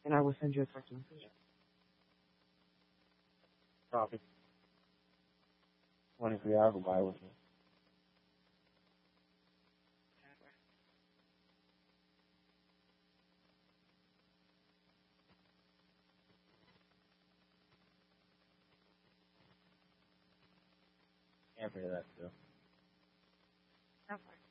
and I will send you a text message. Copy. 23 hours will buy with me. Can't pay that still. That's fine.